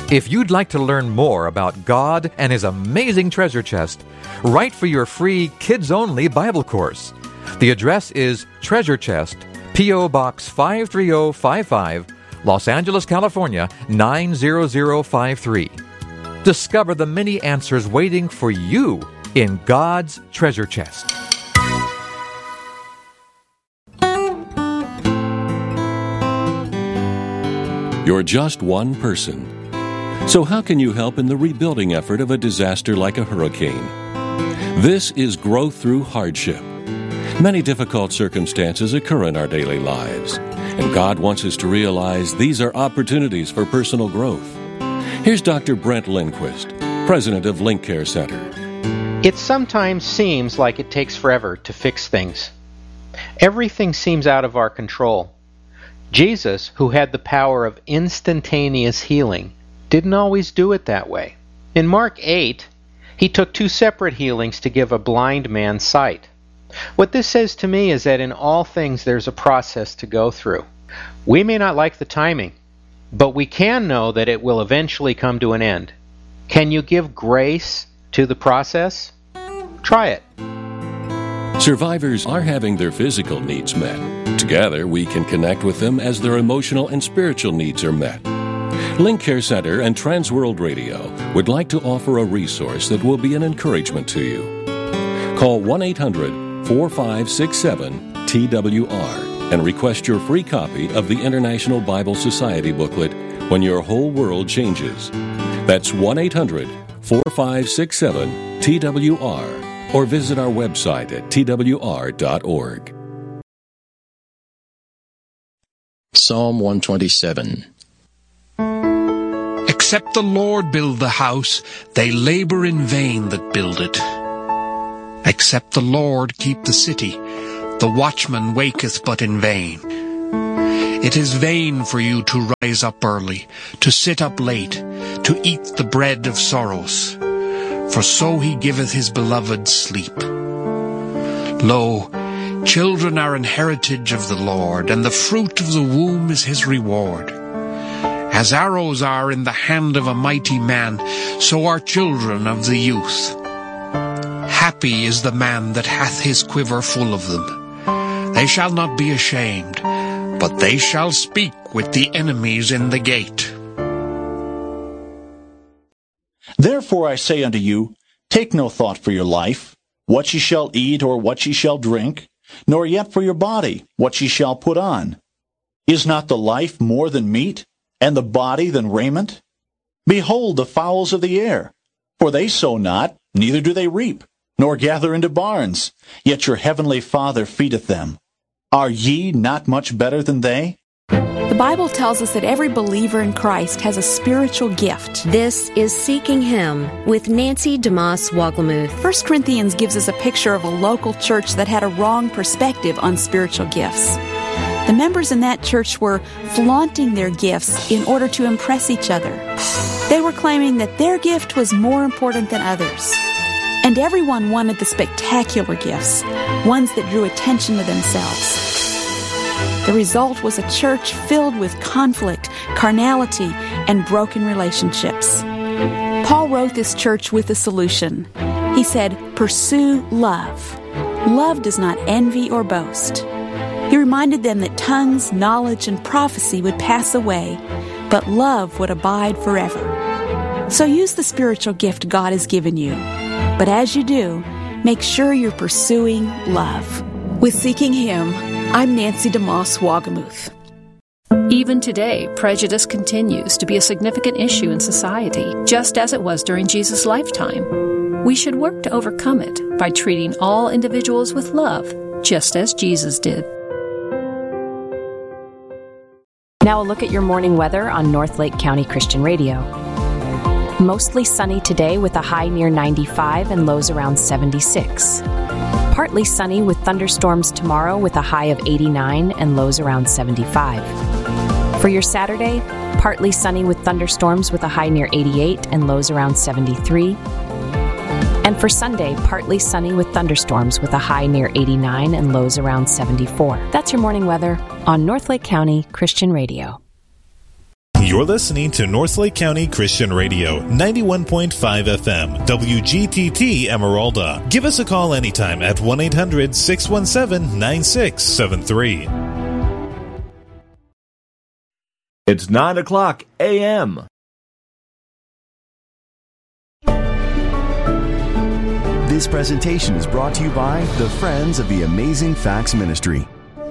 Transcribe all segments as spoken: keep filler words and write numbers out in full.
If you'd like to learn more about God and His amazing treasure chest, write for your free kids-only Bible course. The address is Treasure Chest, P O. Box five three zero five five, Los Angeles, California, nine zero zero five three. Discover the many answers waiting for you in God's treasure chest. You're just one person. So how can you help in the rebuilding effort of a disaster like a hurricane? This is Growth Through Hardship. Many difficult circumstances occur in our daily lives, and God wants us to realize these are opportunities for personal growth. Here's Doctor Brent Lindquist, president of Link Care Center. It sometimes seems like it takes forever to fix things. Everything seems out of our control. Jesus, who had the power of instantaneous healing, didn't always do it that way. In Mark eight, he took two separate healings to give a blind man sight. What this says to me is that in all things there's a process to go through. We may not like the timing, but we can know that it will eventually come to an end. Can you give grace to the process? Try it. Survivors are having their physical needs met. Together, we can connect with them as their emotional and spiritual needs are met. Link Care Center and Transworld Radio would like to offer a resource that will be an encouragement to you. Call one eight hundred four five six seven T W R and request your free copy of the International Bible Society booklet, When Your Whole World Changes. That's one eight hundred four five six seven T W R, or visit our website at T W R dot org. Psalm one twenty-seven. Except the Lord build the house, they labor in vain that build it. Except the Lord keep the city, the watchman waketh but in vain. It is vain for you to rise up early, to sit up late, to eat the bread of sorrows. For so he giveth his beloved sleep. Lo, children are an heritage of the Lord, and the fruit of the womb is his reward. As arrows are in the hand of a mighty man, so are children of the youth. Happy is the man that hath his quiver full of them. They shall not be ashamed, but they shall speak with the enemies in the gate. Therefore I say unto you, take no thought for your life, what ye shall eat or what ye shall drink, nor yet for your body, what ye shall put on. Is not the life more than meat, and the body than raiment? Behold the fowls of the air, for they sow not, neither do they reap, nor gather into barns, yet your heavenly Father feedeth them. Are ye not much better than they? The Bible tells us that every believer in Christ has a spiritual gift. This is Seeking Him with Nancy DeMoss Wogelmuth. First Corinthians gives us a picture of a local church that had a wrong perspective on spiritual gifts. The members in that church were flaunting their gifts in order to impress each other. They were claiming that their gift was more important than others. And everyone wanted the spectacular gifts, ones that drew attention to themselves. The result was a church filled with conflict, carnality, and broken relationships. Paul wrote this church with a solution. He said, pursue love. Love does not envy or boast. He reminded them that tongues, knowledge, and prophecy would pass away, but love would abide forever. So use the spiritual gift God has given you. But as you do, make sure you're pursuing love. With Seeking Him, I'm Nancy DeMoss Wogelmuth. Even today, prejudice continues to be a significant issue in society, just as it was during Jesus' lifetime. We should work to overcome it by treating all individuals with love, just as Jesus did. Now a look at your morning weather on Northlake County Christian Radio. Mostly sunny today with a high near ninety-five and lows around seventy-six. Partly sunny with thunderstorms tomorrow with a high of eighty-nine and lows around seventy-five. For your Saturday, partly sunny with thunderstorms with a high near eighty-eight and lows around seventy-three. And for Sunday, partly sunny with thunderstorms with a high near eighty-nine and lows around seventy-four. That's your morning weather on Northlake County Christian Radio. You're listening to Northlake County Christian Radio, ninety-one point five F M, W G T T Emeralda. Give us a call anytime at one eight hundred six one seven nine six seven three. It's nine o'clock a m This presentation is brought to you by the Friends of the Amazing Facts Ministry.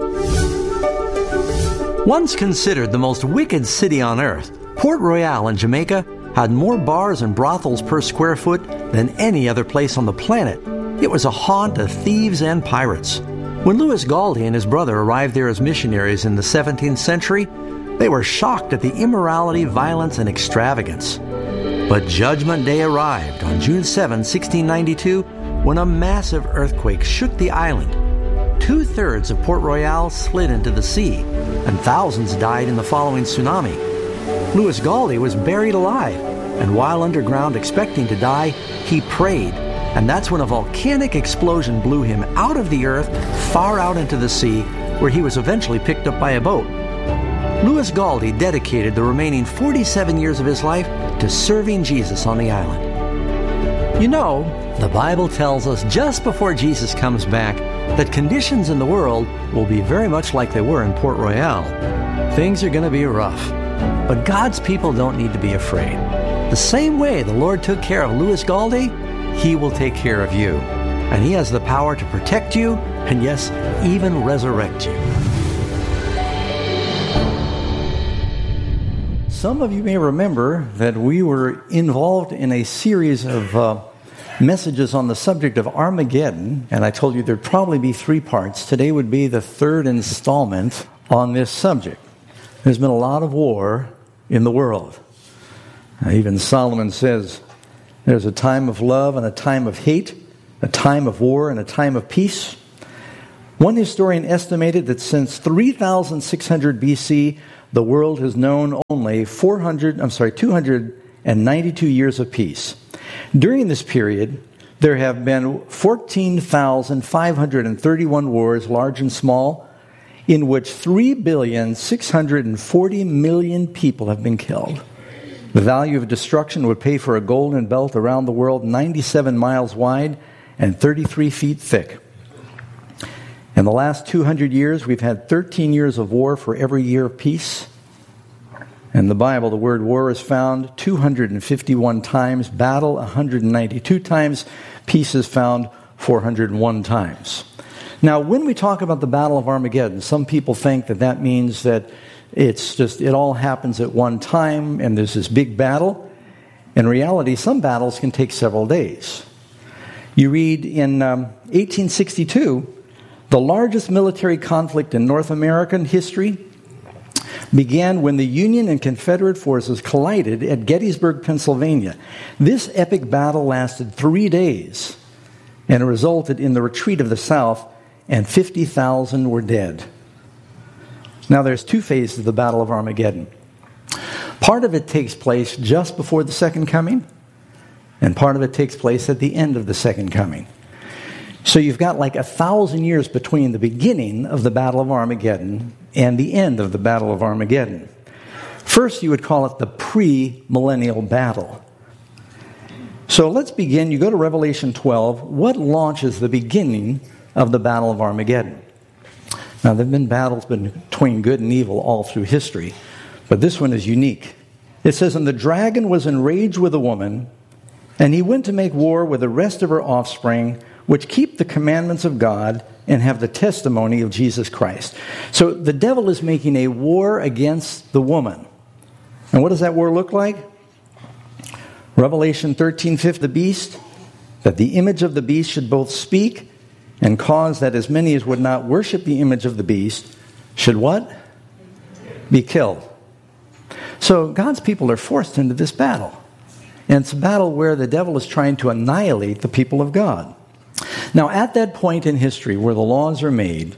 Once considered the most wicked city on earth, Port Royal in Jamaica had more bars and brothels per square foot than any other place on the planet. It was a haunt of thieves and pirates. When Louis Galdi and his brother arrived there as missionaries in the seventeenth century, they were shocked at the immorality, violence, and extravagance. But Judgment Day arrived on June seventh, sixteen ninety-two, when a massive earthquake shook the island. Two-thirds of Port Royal slid into the sea, and thousands died in the following tsunami. Louis Galdi was buried alive, and while underground expecting to die, he prayed, and that's when a volcanic explosion blew him out of the earth, far out into the sea, where he was eventually picked up by a boat. Louis Galdi dedicated the remaining forty-seven years of his life to serving Jesus on the island. You know, the Bible tells us just before Jesus comes back that conditions in the world will be very much like they were in Port Royal. Things are going to be rough, but God's people don't need to be afraid. The same way the Lord took care of Louis Galdi, He will take care of you. And He has the power to protect you and, yes, even resurrect you. Some of you may remember that we were involved in a series of uh, messages on the subject of Armageddon, and I told you there'd probably be three parts. Today would be the third installment on this subject. There's been a lot of war in the world. Uh, even Solomon says there's a time of love and a time of hate, a time of war and a time of peace. One historian estimated that since three thousand six hundred B C, the world has known only four hundred, I'm sorry, two hundred ninety-two years of peace. During this period, there have been fourteen thousand five hundred thirty-one wars, large and small, in which three billion six hundred forty million people have been killed. The value of destruction would pay for a golden belt around the world ninety-seven miles wide and thirty-three feet thick. In the last two hundred years, we've had thirteen years of war for every year of peace. In the Bible, the word war is found two hundred fifty-one times, battle one hundred ninety-two times, peace is found four hundred one times. Now, when we talk about the Battle of Armageddon, some people think that that means that it's just, it all happens at one time and there's this big battle. In reality, some battles can take several days. You read in um, eighteen sixty-two, the largest military conflict in North American history began when the Union and Confederate forces collided at Gettysburg, Pennsylvania. This epic battle lasted three days and resulted in the retreat of the South, and fifty thousand were dead. Now there's two phases of the Battle of Armageddon. Part of it takes place just before the second coming, and part of it takes place at the end of the second coming. So you've got like a thousand years between the beginning of the Battle of Armageddon and the end of the Battle of Armageddon. First, you would call it the pre-millennial battle. So let's begin. You go to Revelation twelve. What launches the beginning of the Battle of Armageddon? Now, there have been battles between good and evil all through history, but this one is unique. It says, "And the dragon was enraged with the woman, and he went to make war with the rest of her offspring, which keep the commandments of God and have the testimony of Jesus Christ." So the devil is making a war against the woman. And what does that war look like? Revelation thirteen fifth, the beast, that the image of the beast should both speak and cause that as many as would not worship the image of the beast should what? Be killed. So God's people are forced into this battle. And it's a battle where the devil is trying to annihilate the people of God. Now, at that point in history where the laws are made,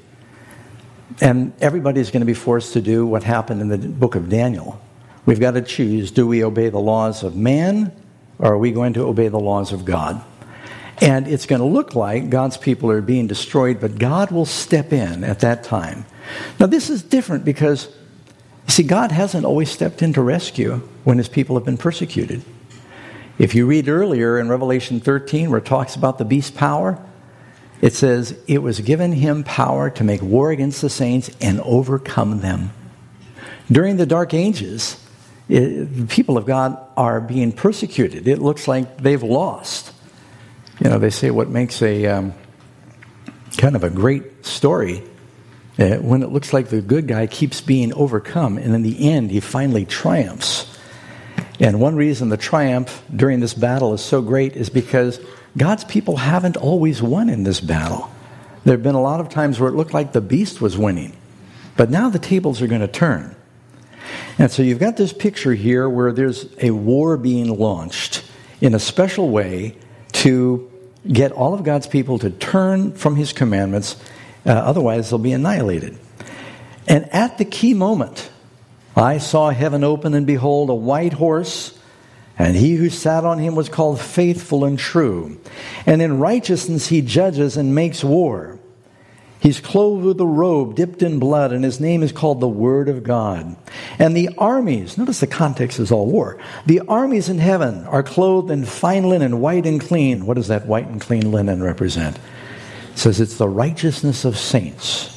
and everybody's going to be forced to do what happened in the book of Daniel, we've got to choose, do we obey the laws of man, or are we going to obey the laws of God? And it's going to look like God's people are being destroyed, but God will step in at that time. Now, this is different because, See, God hasn't always stepped in to rescue when his people have been persecuted. If you read earlier in Revelation thirteen, where it talks about the beast's power, it says, it was given him power to make war against the saints and overcome them. During the Dark Ages, it, the people of God are being persecuted. It looks like they've lost. You know, they say what makes a um, kind of a great story uh, when it looks like the good guy keeps being overcome, and in the end, he finally triumphs. And one reason the triumph during this battle is so great is because God's people haven't always won in this battle. There have been a lot of times where it looked like the beast was winning. But now the tables are going to turn. And so you've got this picture here where there's a war being launched in a special way to get all of God's people to turn from his commandments. Uh, otherwise, they'll be annihilated. And at the key moment, I saw heaven open, and behold, a white horse, and he who sat on him was called Faithful and True. And in righteousness he judges and makes war. He's clothed with a robe dipped in blood, and his name is called the Word of God. And the armies, notice the context is all war. The armies in heaven are clothed in fine linen, white and clean. What does that white and clean linen represent? It says it's the righteousness of saints.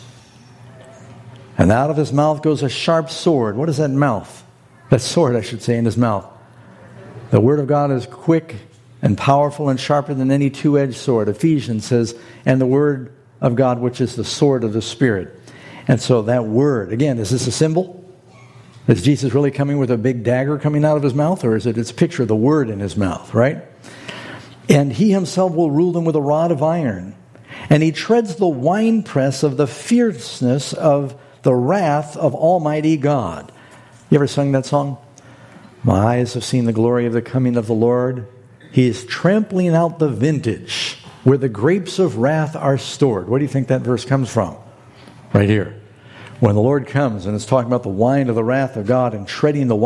And out of his mouth goes a sharp sword. What is that mouth? That sword, I should say, in his mouth. The Word of God is quick and powerful and sharper than any two-edged sword. Ephesians says, and the Word of God, which is the sword of the Spirit. And so that Word, again, is this a symbol? Is Jesus really coming with a big dagger coming out of his mouth? Or is it its picture of the Word in his mouth, right? And he himself will rule them with a rod of iron. And he treads the winepress of the fierceness of the wrath of Almighty God. You ever sung that song? My eyes have seen the glory of the coming of the Lord. He is trampling out the vintage where the grapes of wrath are stored. Where do you think that verse comes from? Right here. When the Lord comes and it's talking about the wine of the wrath of God and treading the